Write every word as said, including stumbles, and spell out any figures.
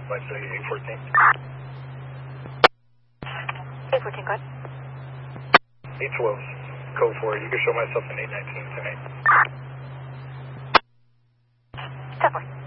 Flight eight fourteen. eight fourteen, go ahead. eight twelve, code four. You can show myself in eight nineteen tonight. ten four.